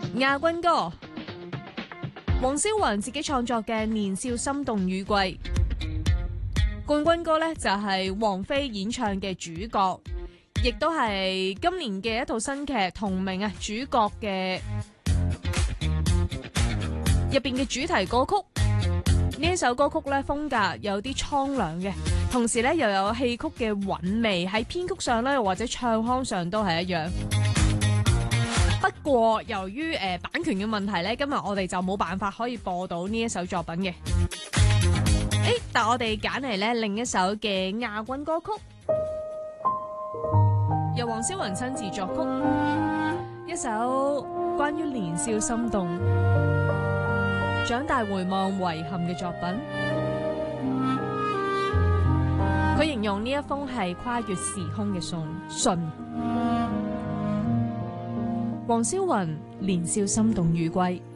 亞軍歌，黃霄雲自己創作嘅《年少心動雨季》。冠軍歌呢，就係王菲演唱嘅主角，亦都係今年嘅一套新劇同名啊主角嘅入邊嘅主題歌曲。呢一首歌曲咧風格有啲蒼涼嘅，同時咧又有戲曲嘅韻味，喺編曲上咧或者唱腔上都係一樣。不過由於版權嘅問題咧，今日我哋就冇辦法可以播到呢一首作品嘅。但我哋揀嚟咧另一首嘅亞軍歌曲，由黃霄雲親自作曲，一首關於年少心動、長大回望遺憾嘅作品。佢形容呢一封係跨越時空嘅信。黃霄雲《年少心動雨季》。